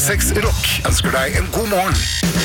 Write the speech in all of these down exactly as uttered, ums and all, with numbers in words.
seks Rock ønsker deg en god morgen.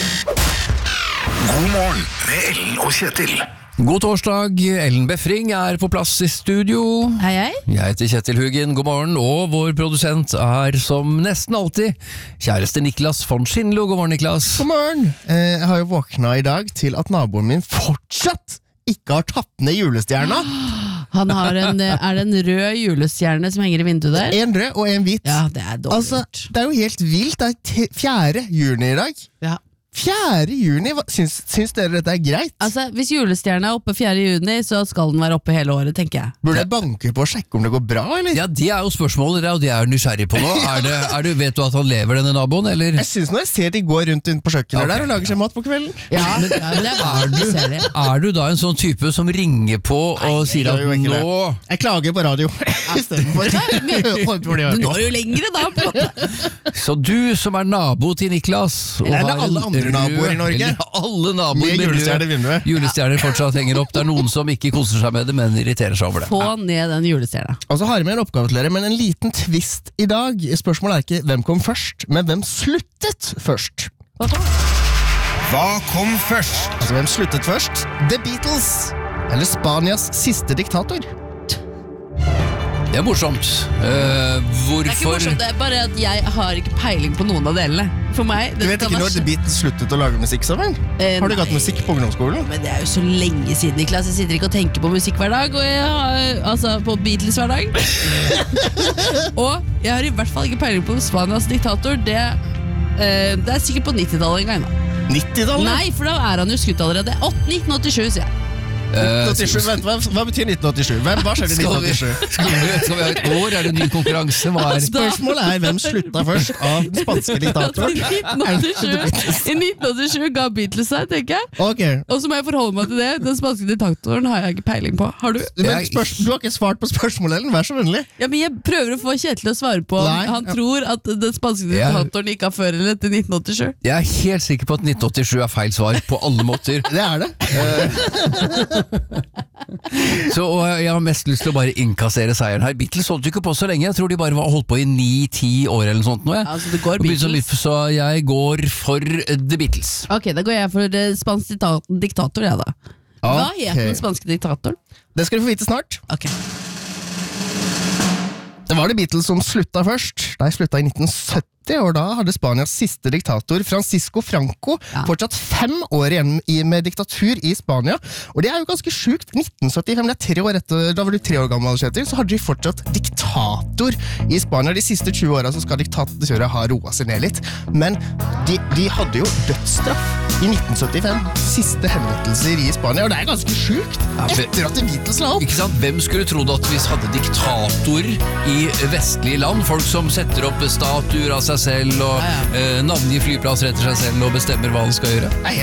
God morgen med Ellen og Kjetil. God torsdag, Ellen Befring er på plass i studio. Hei, hei. Jeg heter Kjetil Hugin, god morgen, og vår produsent er som nesten alltid kjæreste Niklas von Schindlo. God morgen, Niklas. God morgen. Eh, jeg har jo våkna i dag til at naboen min fortsatt ikke har tatt ned julestjerna. Han har en, er det en rød julestjerne som henger i vinduet der? En rød og en hvit. Ja, det er dårlig Altså, gjort. det er jo helt vilt. Det er te- fjerde juni i dag. Ja. Fjerde juni, Hva- syns, syns dere dette er greit? Altså, hvis julestjerna er oppe fjerde juni, så skal den være oppe hele året, tenker jeg. Burde jeg banke på og sjekke om det går bra, eller? Ja, det er jo spørsmålet, og det er jeg nysgjerrig på nå. Er det, er det, vet du at han lever, denne naboen, eller? Jeg synes når jeg ser de går rundt på kjøkkenet Ok, der og lager seg mat på kvelden. Ja, men, ja, men det er bra Er du du, ser det. er du da en sånn type som ringer på og sier jeg at gjør jo ikke nå... Jeg klager på radio i stedet for. Du når jo lengre da, på en måte. Så du som er nabo til Niklas og Eller har alle en andre naboer i rød- Norge. eller alle naboer Med med julestjerne i rød- vinduet. julestjerner fortsatt henger opp. Det er noen som ikke koser seg med det, men irriterer seg over det. Få ned den julestjerna. Og så har jeg med en oppgave til dere, men en liten twist i dag. Spørsmålet er ikke hvem kom først, men hvem sluttet først. Hva kom først? Altså, hvem sluttet først? The Beatles, eller Spanias siste diktator. Det er morsomt. Eh, Det er ikke hvorfor... morsomt, det er bare at jeg har ikke peiling på noen av delene. For meg... Du vet ikke når The Beatles sluttet å lage musikk sammen? Eh, Har du gått nei. musikk på ungdomsskolen? Men det er jo så lenge siden, Niklas. Jeg sitter ikke og tenker på musikk hver dag, og jeg har, altså på Beatles hver dag. Og jeg har i hvert fall ikke peiling på Spanias diktator. Det, eh, det er sikkert på nittitallet en gang da. nittitallet? Nei, for da er han jo skutt allerede. Åtte- nitten åttisju, sier jeg. Eh, nitten åttisju, vent, hva, hva betyr nitten åttisju? Hvem, hva skjedde i skal, vi, nitten åttisju? skal, vi, skal vi ha et år? Er det ny konkurranse? Hva er... Spørsmålet er hvem slutta først av den spanske I diktatoren. nitten åttisju, I nitten åttisju ga Beatles seg, tenker jeg. Ok, Og så må jeg forholde meg til det. Den spanske diktatoren har jeg ikke peiling på. Har du? men Jeg- spørs, du har ikke svart på spørsmålet, Ellen. Vær så vennlig. Ja, men jeg prøver å få Kjetil til å svare på om Nei, han ja. tror at den spanske diktatoren ikke har før eller etter nitten åttisju. Jeg er helt sikker på at nitten åttisju er feil svar på alle måter. Det er det. Så og jeg har mest lyst til å bare innkassere seieren her. Beatles holdt jo ikke på så lenge. Jeg tror de bare var holdt på i ni-ti år eller noe sånt nå, jeg. Altså, det går Og begynte så Beatles. litt, så jeg går for The Beatles. Ok, da går jeg for eh, spansk dikta- diktator, jeg da. Hva Ok. het den spanske diktatoren? Det skal du få vite snart. Ok. Det var The Beatles som slutta først. De slutta i nitten sytti, og da hadde Spanias siste diktator, Francisco Franco, Ja. fortsatt fem år igjen i- med diktatur i Spania. Og det er jo ganske sjukt. nitten syttifem, det er tre år etter, da var du tre år gammel, Kjetil, så hadde de fortsatt diktator i Spania. De siste tjue åra skal diktatoret ha roa seg ned litt. Men de, de hadde jo dødsstraff i nitten syttifem. Siste henrettelser i Spania, og det er ganske sjukt. Ja, for- Etter at The Beatles la opp. Ikke sant? Hvem skulle trodd at vi hadde diktatorer i vestlige land? Folk som setter opp statuer av seg selv og Ja, ja. eh, navngir flyplasser etter seg selv og bestemmer hva de skal gjøre. Det er helt